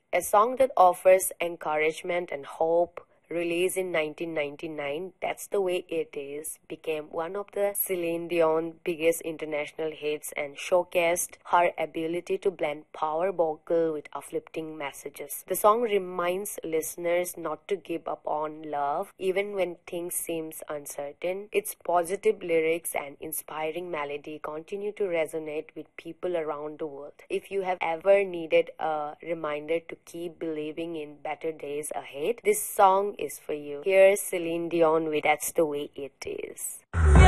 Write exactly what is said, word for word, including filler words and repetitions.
A song that offers encouragement and hope. Released in nineteen ninety-nine, That's the Way It Is became one of the Celine Dion's biggest international hits and showcased her ability to blend power vocal with uplifting messages. The song reminds listeners not to give up on love even when things seem uncertain. Its positive lyrics and inspiring melody continue to resonate with people around the world. If you have ever needed a reminder to keep believing in better days ahead, this song is for you. Here's Celine Dion with That's the Way It Is.